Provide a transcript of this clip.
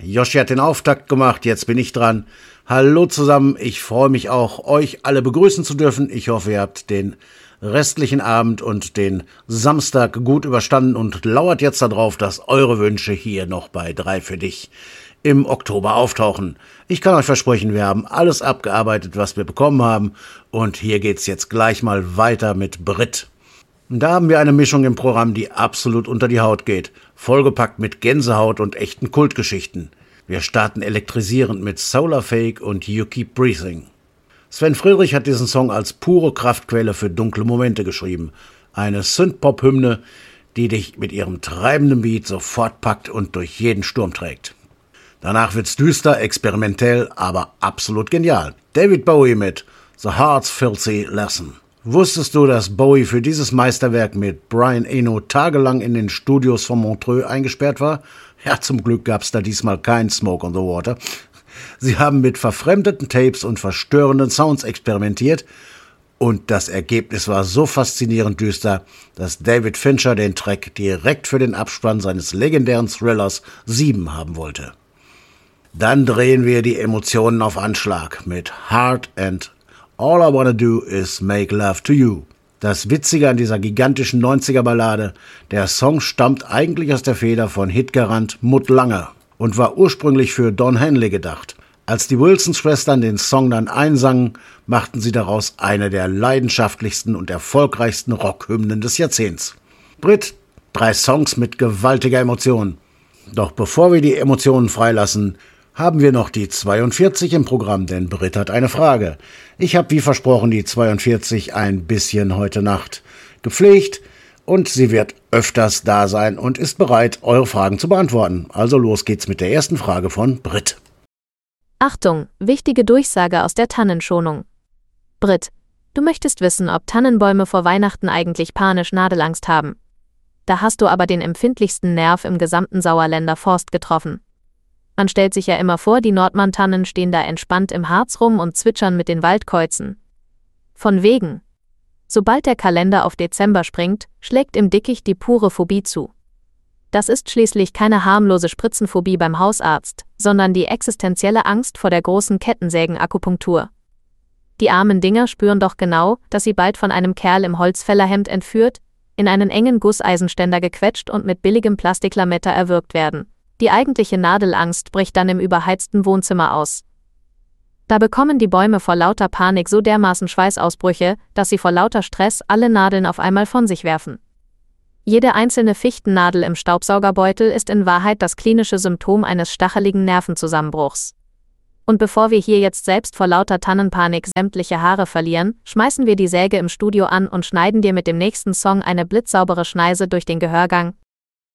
Yoshi hat den Auftakt gemacht, jetzt bin ich dran. Hallo zusammen, ich freue mich auch, euch alle begrüßen zu dürfen. Ich hoffe, ihr habt den restlichen Abend und den Samstag gut überstanden und lauert jetzt darauf, dass eure Wünsche hier noch bei 3 für dich im Oktober auftauchen. Ich kann euch versprechen, wir haben alles abgearbeitet, was wir bekommen haben, und hier geht's jetzt gleich mal weiter mit Brit. Da haben wir eine Mischung im Programm, die absolut unter die Haut geht, vollgepackt mit Gänsehaut und echten Kultgeschichten. Wir starten elektrisierend mit Solar Fake und You Keep Breathing. Sven Friedrich hat diesen Song als pure Kraftquelle für dunkle Momente geschrieben. Eine Synthpop-Hymne, die dich mit ihrem treibenden Beat sofort packt und durch jeden Sturm trägt. Danach wird's düster, experimentell, aber absolut genial. David Bowie mit The Heart's Filthy Lesson. Wusstest du, dass Bowie für dieses Meisterwerk mit Brian Eno tagelang in den Studios von Montreux eingesperrt war? Ja, zum Glück gab's da diesmal kein Smoke on the Water. Sie haben mit verfremdeten Tapes und verstörenden Sounds experimentiert, und das Ergebnis war so faszinierend düster, dass David Fincher den Track direkt für den Abspann seines legendären Thrillers 7 haben wollte. Dann drehen wir die Emotionen auf Anschlag mit Heart and All I Wanna Do Is Make Love to You. Das Witzige an dieser gigantischen 90er-Ballade, der Song stammt eigentlich aus der Feder von Hitgarant Mutt Lange und war ursprünglich für Don Henley gedacht. Als die Wilson-Schwestern den Song dann einsangen, machten sie daraus eine der leidenschaftlichsten und erfolgreichsten Rockhymnen des Jahrzehnts. Brit, 3 Songs mit gewaltiger Emotion. Doch bevor wir die Emotionen freilassen, haben wir noch die 42 im Programm, denn Brit hat eine Frage. Ich habe wie versprochen die 42 ein bisschen heute Nacht gepflegt, und sie wird öfters da sein und ist bereit, eure Fragen zu beantworten. Also los geht's mit der ersten Frage von Brit. Achtung, wichtige Durchsage aus der Tannenschonung. Brit, du möchtest wissen, ob Tannenbäume vor Weihnachten eigentlich panisch Nadelangst haben. Da hast du aber den empfindlichsten Nerv im gesamten Sauerländer Forst getroffen. Man stellt sich ja immer vor, die Nordmann-Tannen stehen da entspannt im Harz rum und zwitschern mit den Waldkäuzen. Von wegen. Sobald der Kalender auf Dezember springt, schlägt im Dickicht die pure Phobie zu. Das ist schließlich keine harmlose Spritzenphobie beim Hausarzt, sondern die existenzielle Angst vor der großen Kettensägen-Akupunktur. Die armen Dinger spüren doch genau, dass sie bald von einem Kerl im Holzfällerhemd entführt, in einen engen Gusseisenständer gequetscht und mit billigem Plastiklametta erwürgt werden. Die eigentliche Nadelangst bricht dann im überheizten Wohnzimmer aus. Da bekommen die Bäume vor lauter Panik so dermaßen Schweißausbrüche, dass sie vor lauter Stress alle Nadeln auf einmal von sich werfen. Jede einzelne Fichtennadel im Staubsaugerbeutel ist in Wahrheit das klinische Symptom eines stacheligen Nervenzusammenbruchs. Und bevor wir hier jetzt selbst vor lauter Tannenpanik sämtliche Haare verlieren, schmeißen wir die Säge im Studio an und schneiden dir mit dem nächsten Song eine blitzsaubere Schneise durch den Gehörgang,